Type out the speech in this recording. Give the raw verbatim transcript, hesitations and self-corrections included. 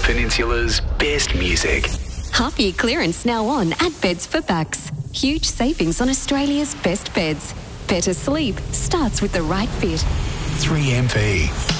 Peninsula's best music. Half year clearance now on at Beds for Bucks. Huge savings on Australia's best beds. Better sleep starts with the right fit. three M P.